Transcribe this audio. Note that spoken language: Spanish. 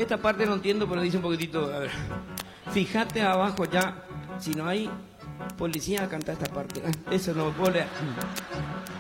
Esta parte no entiendo, pero dice un poquitito. A ver. Fíjate abajo ya, si no hay policía, canta esta parte. Eso no puedo leer.